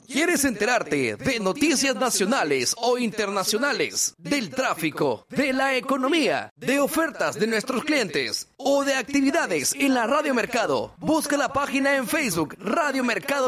¿Quieres enterarte de noticias nacionales o internacionales, del tráfico, de la economía, de ofertas de nuestros clientes o de actividades en la Radio Mercado? Busca la página en Facebook Radio Mercado